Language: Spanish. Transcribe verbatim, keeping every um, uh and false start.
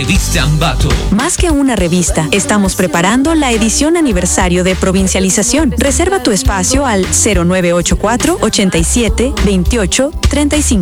Revista Ambato. Más que una revista, estamos preparando la edición aniversario de Provincialización. Reserva tu espacio al cero nueve ocho cuatro, ochenta y siete, veintiocho, treinta y cinco.